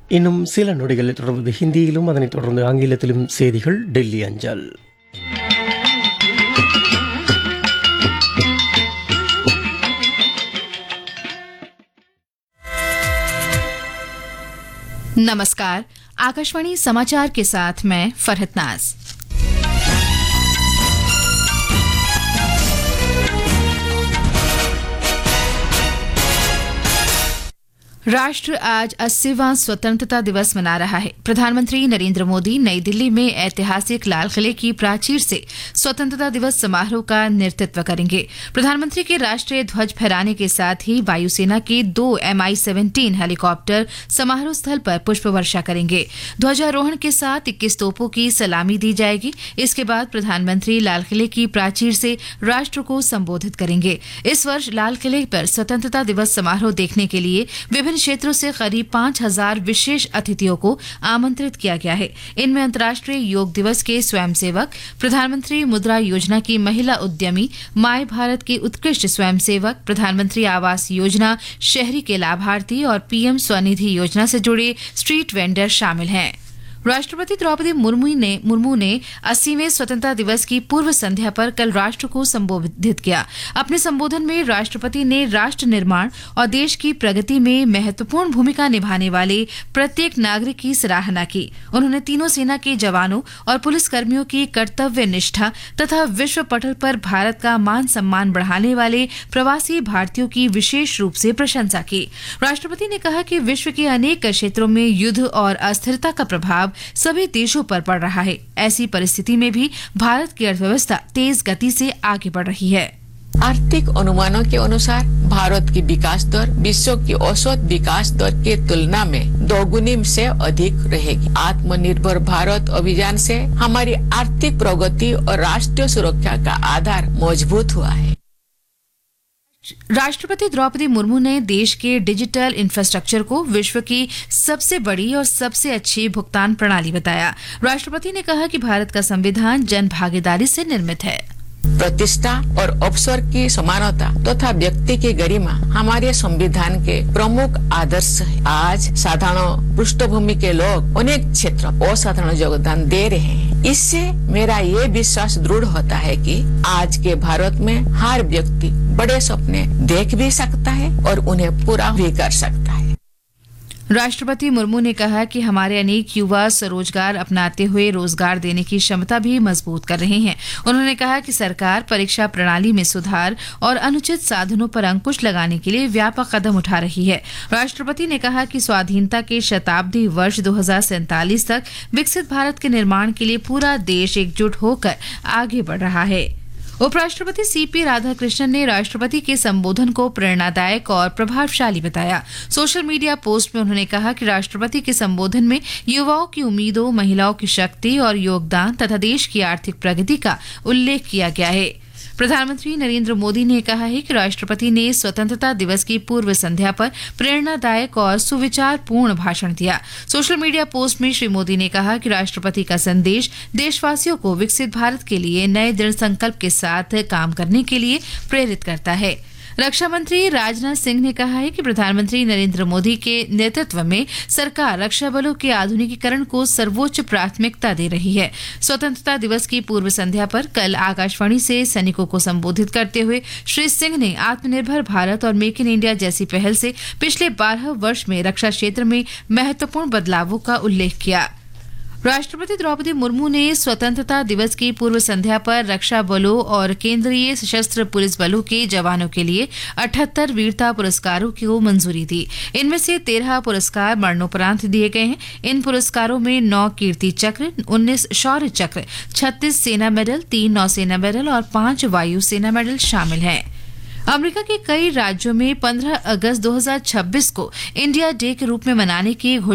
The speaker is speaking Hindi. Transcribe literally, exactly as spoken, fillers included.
இன்னும் சில நொடிகளில் தொடர்ந்து ஹிந்தியிலும் அதனைத் தொடர்ந்து ஆங்கிலத்திலும் செய்திகள் டெல்லி அஞ்சல். नमस्कार, आकाशवाणी समाचार के साथ मैं फरहत नाज। राष्ट्र आज अस्सीवां स्वतंत्रता दिवस मना रहा है। प्रधानमंत्री नरेंद्र मोदी नई दिल्ली में ऐतिहासिक लाल किले की प्राचीर से स्वतंत्रता दिवस समारोह का नेतृत्व करेंगे। प्रधानमंत्री के राष्ट्रीय ध्वज फहराने के साथ ही वायुसेना के दो एम आई सेवनटीन हेलीकॉप्टर समारोह स्थल पर पुष्प वर्षा करेंगे। ध्वजारोहण के साथ इक्कीस तोपों की सलामी दी जाएगी। इसके बाद प्रधानमंत्री लाल किले की प्राचीर से राष्ट्र को संबोधित करेंगे। इस वर्ष लाल किले पर स्वतंत्रता दिवस समारोह देखने के लिए विभिन्न क्षेत्रों से करीब पांच हजार विशेष अतिथियों को आमंत्रित किया गया है। इनमें अंतर्राष्ट्रीय योग दिवस के स्वयंसेवक, प्रधानमंत्री मुद्रा योजना की महिला उद्यमी, माय भारत के उत्कृष्ट स्वयंसेवक, प्रधानमंत्री आवास योजना शहरी के लाभार्थी और पीएम स्वनिधि योजना से जुड़े स्ट्रीट वेंडर शामिल हैं। राष्ट्रपति द्रौपदी मुर्मू ने मुर्मू ने अस्सीवें स्वतंत्रता दिवस की पूर्व संध्या पर कल राष्ट्र को संबोधित किया। अपने संबोधन में राष्ट्रपति ने राष्ट्र निर्माण और देश की प्रगति में महत्वपूर्ण भूमिका निभाने वाले प्रत्येक नागरिक की सराहना की। उन्होंने तीनों सेना के जवानों और पुलिसकर्मियों की कर्तव्य निष्ठा तथा विश्व पटल पर भारत का मान सम्मान बढ़ाने वाले प्रवासी भारतीयों की विशेष रूप से प्रशंसा की। राष्ट्रपति ने कहा कि विश्व के अनेक क्षेत्रों में युद्ध और अस्थिरता का प्रभाव सभी देशों पर पड़ रहा है। ऐसी परिस्थिति में भी भारत की अर्थव्यवस्था तेज गति से आगे बढ़ रही है। आर्थिक अनुमानों के अनुसार भारत की विकास दर विश्व की औसत विकास दर के तुलना में दोगुनी से अधिक रहेगी। आत्मनिर्भर भारत अभियान से हमारी आर्थिक प्रगति और राष्ट्रीय सुरक्षा का आधार मजबूत हुआ है। राष्ट्रपति द्रौपदी मुर्मू ने देश के डिजिटल इंफ्रास्ट्रक्चर को विश्व की सबसे बड़ी और सबसे अच्छी भुगतान प्रणाली बताया। राष्ट्रपति ने कहा कि भारत का संविधान जन भागीदारी से निर्मित है। प्रतिष्ठा और अवसर की समानता तथा तो व्यक्ति की गरिमा हमारे संविधान के प्रमुख आदर्श है। आज साधारण पृष्ठभूमि के लोग अनेक क्षेत्र असाधारण योगदान दे रहे हैं। इससे मेरा ये विश्वास दृढ़ होता है कि आज के भारत में हर व्यक्ति बड़े सपने देख भी सकता है और उन्हें पूरा भी कर सकता है। राष्ट्रपति मुर्मू ने कहा कि हमारे अनेक युवा स्वरोजगार अपनाते हुए रोजगार देने की क्षमता भी मजबूत कर रहे हैं। उन्होंने कहा कि सरकार परीक्षा प्रणाली में सुधार और अनुचित साधनों पर अंकुश लगाने के लिए व्यापक कदम उठा रही है। राष्ट्रपति ने कहा कि स्वाधीनता के शताब्दी वर्ष दो हजार सैंतालीस तक विकसित भारत के निर्माण के लिए पूरा देश एकजुट होकर आगे बढ़ रहा है। उपराष्ट्रपति सीपी राधाकृष्णन ने राष्ट्रपति के संबोधन को प्रेरणादायक और प्रभावशाली बताया। सोशल मीडिया पोस्ट में उन्होंने कहा कि राष्ट्रपति के संबोधन में युवाओं की उम्मीदों, महिलाओं की शक्ति और योगदान तथा देश की आर्थिक प्रगति का उल्लेख किया गया है। प्रधानमंत्री नरेंद्र मोदी ने कहा है कि राष्ट्रपति ने स्वतंत्रता दिवस की पूर्व संध्या पर प्रेरणादायक और सुविचारपूर्ण भाषण दिया। सोशल मीडिया पोस्ट में श्री मोदी ने कहा कि राष्ट्रपति का संदेश देशवासियों को विकसित भारत के लिए नए दृढ़ संकल्प के साथ काम करने के लिए प्रेरित करता है। रक्षा मंत्री राजनाथ सिंह ने कहा है कि प्रधानमंत्री नरेंद्र मोदी के नेतृत्व में सरकार रक्षा बलों के आधुनिकीकरण को सर्वोच्च प्राथमिकता दे रही है। स्वतंत्रता दिवस की पूर्व संध्या पर कल आकाशवाणी से सैनिकों को संबोधित करते हुए श्री सिंह ने आत्मनिर्भर भारत और मेक इन इंडिया जैसी पहल से पिछले बारह वर्ष में रक्षा क्षेत्र में महत्वपूर्ण बदलावों का उल्लेख किया। राष्ट्रपति द्रौपदी मुर्मू ने स्वतंत्रता दिवस की पूर्व संध्या पर रक्षा बलों और केंद्रीय सशस्त्र पुलिस बलों के जवानों के लिए अठहत्तर वीरता पुरस्कारों को मंजूरी दी। इनमें से तेरह पुरस्कार मरणोपरांत दिए गए हैं। इन पुरस्कारों में नौ कीर्ति चक्र, उन्नीस शौर्य चक्र, छत्तीस सेना मेडल, तीन नौसेना मेडल और पांच वायु सेना मेडल शामिल हैं। अमेरिका के कई राज्यों में पंद्रह अगस्त दो हजार छब्बीस को इंडिया डे के रूप में मनाने की